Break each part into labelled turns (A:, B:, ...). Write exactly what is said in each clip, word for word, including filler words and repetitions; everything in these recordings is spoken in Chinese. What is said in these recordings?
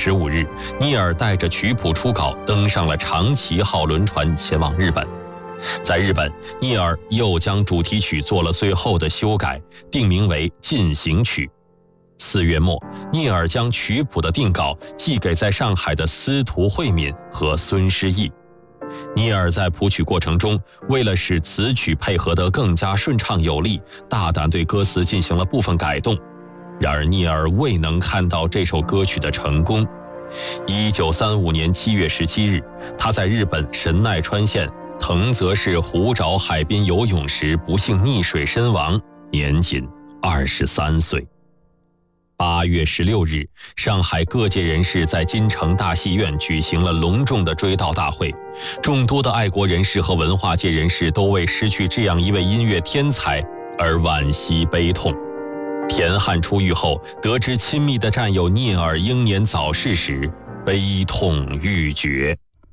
A: 十五日，聂耳带着曲谱初稿登上了长崎号轮船前往日本。在日本，聂耳又将主题曲做了最后的修改，定名为《进行曲》。四月末，聂耳将曲谱的定稿寄给在上海的司徒慧敏和孙诗意。聂耳在谱曲过程中，为了使词曲配合得更加顺畅有力，大胆对歌词进行了部分改动。然而聂耳未能看到这首歌曲的成功。一九三五年七月十七日，他在日本神奈川县藤泽市湖沼海边游泳时不幸溺水身亡，年仅二十三岁。八月十六日，上海各界人士在金城大戏院举行了隆重的追悼大会，众多的爱国人士和文化界人士都为失去这样一位音乐天才而惋惜悲痛。田汉出狱后，得知亲密的战友聂耳英年早逝时，悲痛欲绝。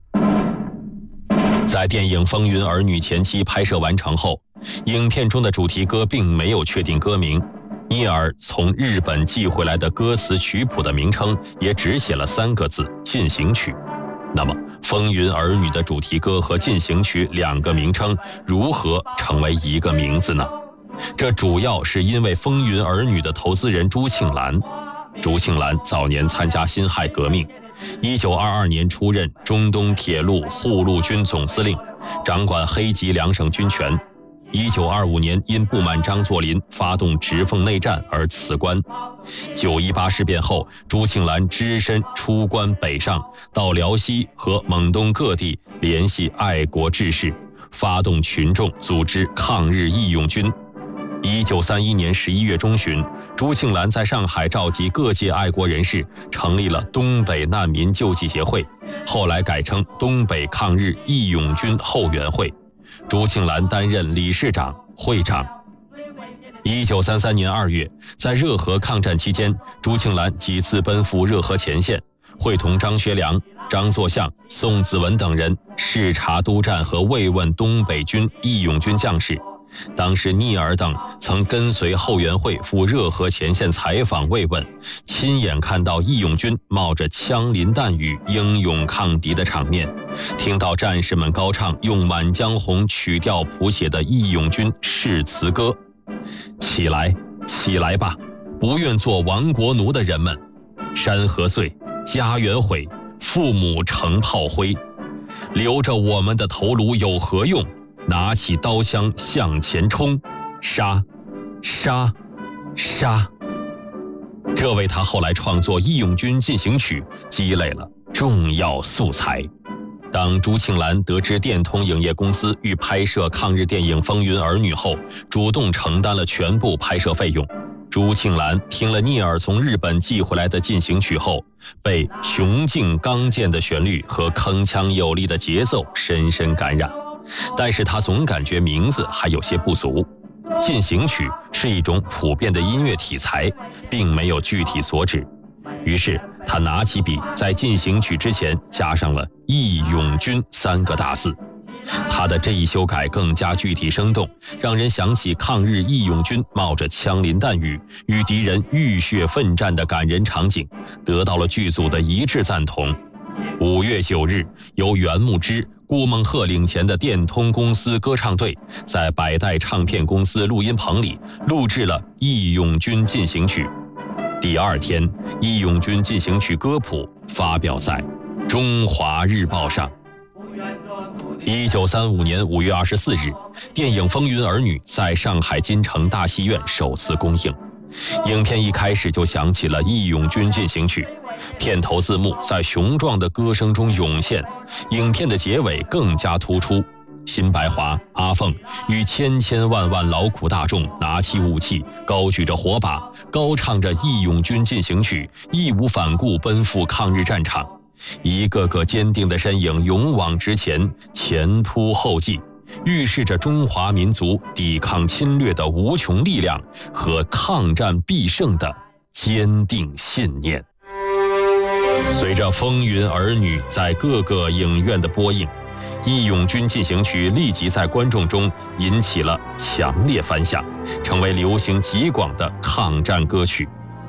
A: 在电影《风云儿女》前期拍摄完成后，影片中的主题歌并没有确定歌名，聂耳从日本寄回来的歌词曲谱的名称也只写了三个字“进行曲”。那么，《风云儿女》的主题歌和进行曲两个名称如何成为一个名字呢？这主要是因为《风云儿女》的投资人朱庆澜。朱庆澜早年参加辛亥革命，一九二二年出任中东铁路护路军总司令，掌管黑吉两省军权。一九二五年因不满张作霖发动直奉内战而辞官。九一八事变后，朱庆澜只身出关北上，到辽西和蒙东各地联系爱国志士，发动群众组织抗日义勇军。一九三一年十一月中旬，朱庆澜在上海召集各界爱国人士，成立了东北难民救济协会，后来改称东北抗日义勇军后援会。朱庆澜担任理事长、会长。一九三三年二月，在热河抗战期间，朱庆澜几次奔赴热河前线，会同张学良、张作相、宋子文等人视察督战和慰问东北军义勇军将士。当时聂耳等曾跟随后援会赴热河前线采访慰问，亲眼看到义勇军冒着枪林弹雨英勇抗敌的场面，听到战士们高唱用《满江红》曲调谱写的义勇军誓词歌：起来，起来吧，不愿做亡国奴的人们，山河碎，家园毁，父母成炮灰，留着我们的头颅有何用？拿起刀枪向前冲，杀，杀，杀。这为他后来创作《义勇军进行曲》积累了重要素材。当朱庆澜得知电通影业公司欲拍摄抗日电影《风云儿女》后，主动承担了全部拍摄费用。朱庆澜听了聂耳从日本寄回来的进行曲后，被雄劲刚健的旋律和铿锵有力的节奏深深感染。但是他总感觉名字还有些不足。进行曲是一种普遍的音乐题材，并没有具体所指。于是他拿起笔，在进行曲之前加上了“义勇军”三个大字。他的这一修改更加具体生动，让人想起抗日义勇军冒着枪林弹雨与敌人浴血奋战的感人场景，得到了剧组的一致赞同。五月九日，由袁牧之、顾孟鹤领衔的电通公司歌唱队在百代唱片公司录音棚里录制了《义勇军进行曲》。第二天，《义勇军进行曲》歌谱发表在《中华日报》上。一九三五年五月二十四日，电影《风云儿女》在上海金城大戏院首次公映。影片一开始就响起了《义勇军进行曲》，片头字幕在雄壮的歌声中涌现，影片的结尾更加突出。辛白华、阿凤与千千万万劳苦大众拿起武器，高举着火把，高唱着《义勇军进行曲》，义无反顾奔赴抗日战场。一个个坚定的身影勇往直前，前仆后继，预示着中华民族抵抗侵略的无穷力量和抗战必胜的坚定信念。随着《风云儿女》在各个影院的播映，《义勇军进行曲》立即在观众中引起了强烈反响，成为流行极广的抗战歌曲。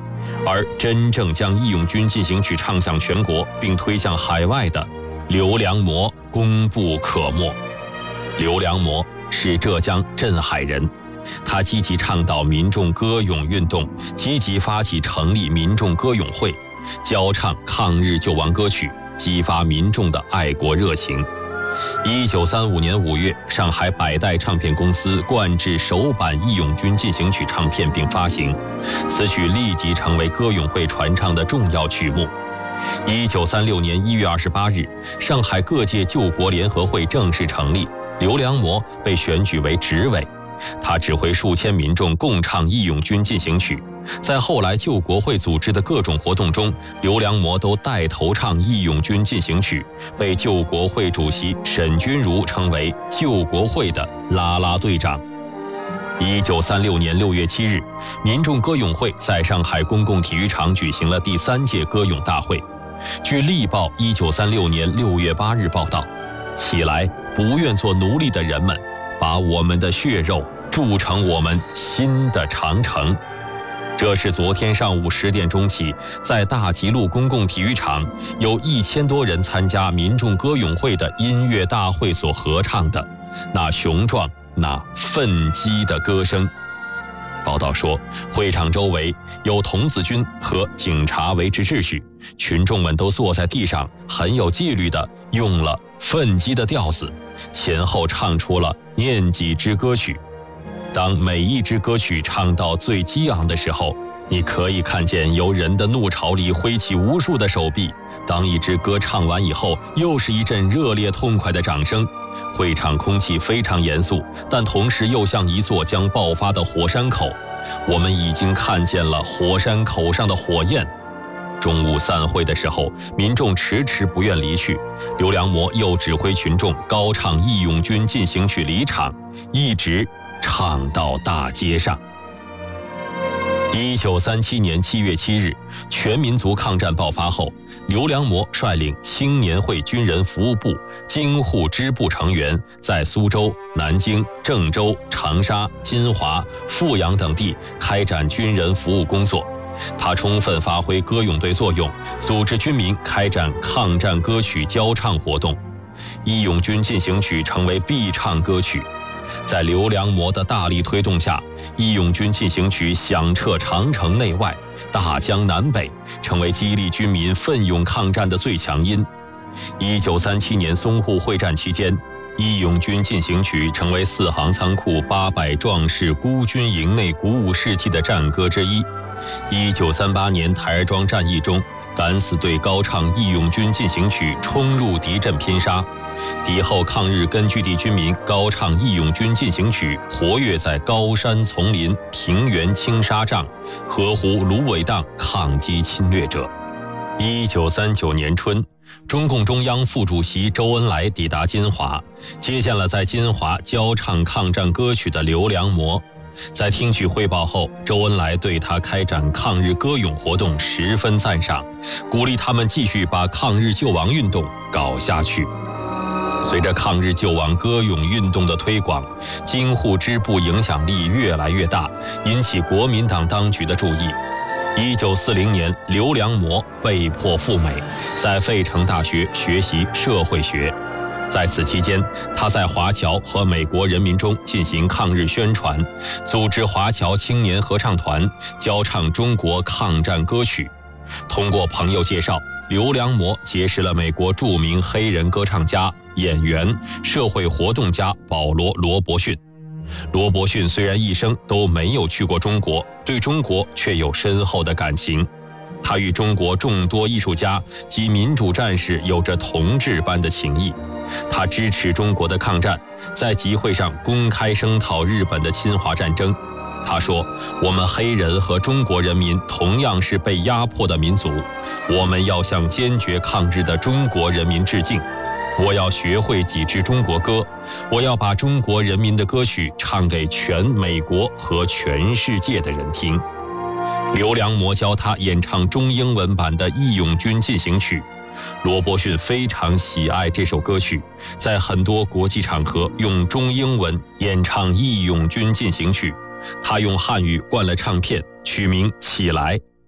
A: 而真正将《义勇军进行曲》唱响全国并推向海外的刘良模功不可没。刘良模是浙江镇海人，他积极倡导民众歌咏运动，积极发起成立民众歌咏会，教唱抗日救亡歌曲，激发民众的爱国热情。一九三五年五月，上海百代唱片公司灌制首版《义勇军进行曲》唱片并发行，此曲立即成为歌咏会传唱的重要曲目。一九三六年一月二十八日，上海各界救国联合会正式成立，刘良模被选举为执委，他指挥数千民众共唱《义勇军进行曲》。在后来救国会组织的各种活动中，刘良模都带头唱《义勇军进行曲》，被救国会主席沈钧儒称为救国会的啦啦队长。一九三六年六月七日，民众歌咏会在上海公共体育场举行了第三届歌咏大会。据《力报》一九三六年六月八日报道，起来，不愿做奴隶的人们，把我们的血肉铸成我们新的长城。这是昨天上午十点钟起，在大吉路公共体育场有一千多人参加民众歌咏会的音乐大会所合唱的那雄壮、那奋激的歌声。报道说，会场周围有童子军和警察维持秩序，群众们都坐在地上，很有纪律地用了奋激的调子，前后唱出了念几支歌曲。当每一支歌曲唱到最激昂的时候，你可以看见由人的怒潮里挥起无数的手臂。当一支歌唱完以后，又是一阵热烈痛快的掌声。会场空气非常严肃，但同时又像一座将爆发的火山口。我们已经看见了火山口上的火焰。中午散会的时候，民众迟迟不愿离去，刘良模又指挥群众高唱《义勇军进行曲》离场，一直唱到大街上。一九三七年七月七日，全民族抗战爆发后，刘良模率领青年会军人服务部京沪支部成员，在苏州、南京、郑州、长沙、金华、阜阳等地开展军人服务工作。他充分发挥歌咏队作用，组织军民开展抗战歌曲交唱活动，《义勇军进行曲》成为必唱歌曲。在刘良模的大力推动下，《义勇军进行曲》响彻长城内外，大江南北，成为激励军民奋勇抗战的最强音。一九三七年淞沪会战期间，《义勇军进行曲》成为四行仓库八百壮士孤军营内鼓舞士气的战歌之一。一九三八年台儿庄战役中，敢死队高唱《义勇军进行曲》，冲入敌阵拼杀。敌后抗日根据地军民高唱《义勇军进行曲》，活跃在高山丛林、平原青纱帐、河湖芦苇荡，抗击侵略者。一九三九年春，中共中央副主席周恩来抵达金华，接见了在金华教唱抗战歌曲的刘良模。在听取汇报后，周恩来对他开展抗日歌咏活动十分赞赏，鼓励他们继续把抗日救亡运动搞下去。随着抗日救亡歌咏运动的推广，京沪支部影响力越来越大，引起国民党当局的注意。一九四零年，刘良模被迫赴美，在费城大学学习社会学。在此期间，他在华侨和美国人民中进行抗日宣传，组织华侨青年合唱团，教唱中国抗战歌曲。通过朋友介绍，刘良模结识了美国著名黑人歌唱家、演员、社会活动家保罗·罗伯逊。罗伯逊虽然一生都没有去过中国，对中国却有深厚的感情。他与中国众多艺术家及民主战士有着同志般的情谊。他支持中国的抗战，在集会上公开声讨日本的侵华战争。他说：“我们黑人和中国人民同样是被压迫的民族，我们要向坚决抗日的中国人民致敬。我要学会几支中国歌，我要把中国人民的歌曲唱给全美国和全世界的人听。”刘良模教他演唱中英文版的《义勇军进行曲》，罗伯逊非常喜爱这首歌曲，在很多国际场合用中英文演唱《义勇军进行曲》。他用汉语灌了唱片，取名《起来》。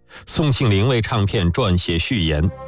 A: 宋庆龄为唱片撰写序言，